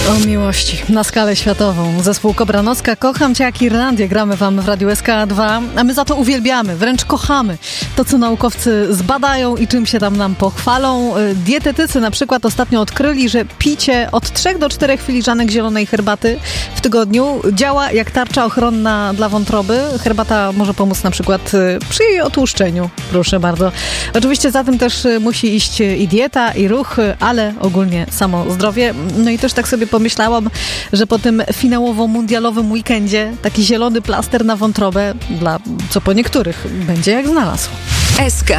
O miłości na skalę światową. Zespół Kobra Nocka, Kocham Cię jak Irlandię gramy wam w Radiu SK2, a my za to uwielbiamy, wręcz kochamy to, co naukowcy zbadają i czym się tam nam pochwalą. Dietetycy na przykład ostatnio odkryli, że picie od 3 do 4 filiżanek zielonej herbaty w tygodniu działa jak tarcza ochronna dla wątroby. Herbata może pomóc na przykład przy jej otłuszczeniu. Proszę bardzo. Oczywiście za tym też musi iść i dieta, i ruch, ale ogólnie samo zdrowie. No i też tak sobie pomyślałam, że po tym finałowo-mundialowym weekendzie taki zielony plaster na wątrobę, co po niektórych będzie jak znalazł. SK.